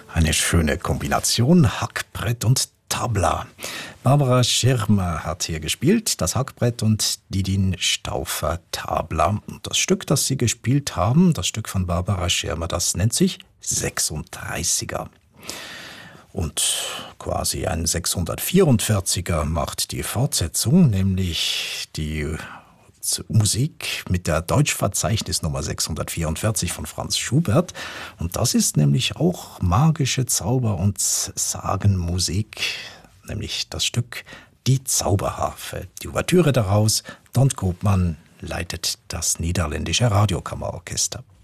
Eine schöne Kombination, Hackbrett und Tabla. Barbara Schirmer hat hier gespielt, das Hackbrett, und Didin Stauffer Tabla. Und das Stück, das sie gespielt haben, das Stück von Barbara Schirmer, das nennt sich 36er. Und quasi ein 644er macht die Fortsetzung, nämlich die Musik mit der Deutschverzeichnisnummer 644 von Franz Schubert. Und das ist nämlich auch magische Zauber- und Sagenmusik, nämlich das Stück Die Zauberharfe. Die Ouvertüre daraus, Don Koopman leitet das niederländische Radiokammerorchester.